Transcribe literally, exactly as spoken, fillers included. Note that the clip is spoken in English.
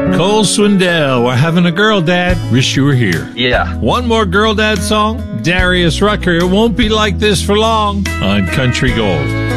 Cole Swindell, we're having a girl dad. Wish you were here. Yeah. One more girl dad song. Darius Rucker, It Won't Be Like This for Long on Country Gold.